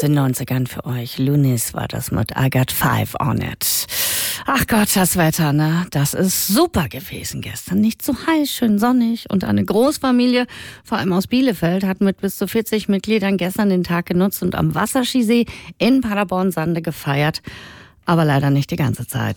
den 90ern für euch. Lunis war das mit I Got Five on It. Ach Gott, das Wetter, ne? Das ist super gewesen gestern. Nicht zu heiß, schön sonnig. Und eine Großfamilie, vor allem aus Bielefeld, hat mit bis zu 40 Mitgliedern gestern den Tag genutzt und am Wasserskisee in Paderborn-Sande gefeiert. Aber leider nicht die ganze Zeit.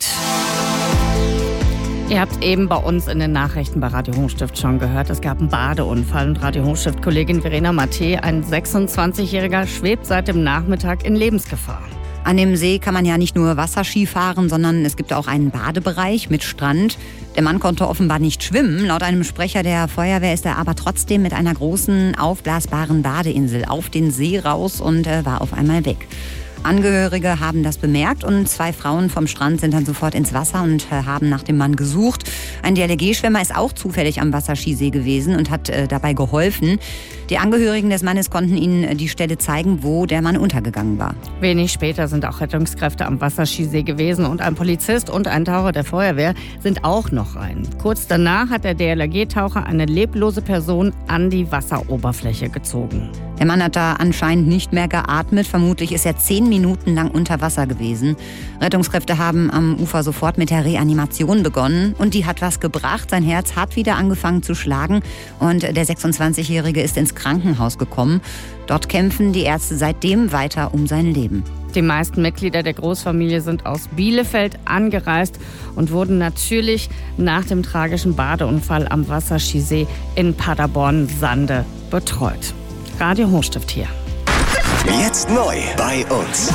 Ihr habt eben bei uns in den Nachrichten bei Radio Hochstift schon gehört, es gab einen Badeunfall und Radio Hochstift-Kollegin Verena Matte, ein 26-Jähriger, schwebt seit dem Nachmittag in Lebensgefahr. An dem See kann man ja nicht nur Wasserski fahren, sondern es gibt auch einen Badebereich mit Strand. Der Mann konnte offenbar nicht schwimmen. Laut einem Sprecher der Feuerwehr ist er aber trotzdem mit einer großen, aufblasbaren Badeinsel auf den See raus und war auf einmal weg. Angehörige haben das bemerkt und 2 Frauen vom Strand sind dann sofort ins Wasser und haben nach dem Mann gesucht. Ein DLRG-Schwimmer ist auch zufällig am Wasserskisee gewesen und hat dabei geholfen. Die Angehörigen des Mannes konnten ihnen die Stelle zeigen, wo der Mann untergegangen war. Wenig später sind auch Rettungskräfte am Wasserskisee gewesen und ein Polizist und ein Taucher der Feuerwehr sind auch noch rein. Kurz danach hat der DLRG-Taucher eine leblose Person an die Wasseroberfläche gezogen. Der Mann hat da anscheinend nicht mehr geatmet. Vermutlich ist er 10 Minuten lang unter Wasser gewesen. Rettungskräfte haben am Ufer sofort mit der Reanimation begonnen. Und die hat was gebracht. Sein Herz hat wieder angefangen zu schlagen. Und der 26-Jährige ist ins Krankenhaus gekommen. Dort kämpfen die Ärzte seitdem weiter um sein Leben. Die meisten Mitglieder der Großfamilie sind aus Bielefeld angereist und wurden natürlich nach dem tragischen Badeunfall am Wasserskisee in Paderborn-Sande betreut. Radio Hochstift hier. Jetzt neu bei uns.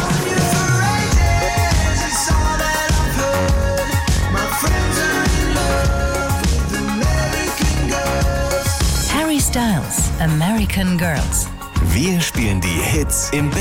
Harry Styles, American Girls. Wir spielen die Hits im Bett.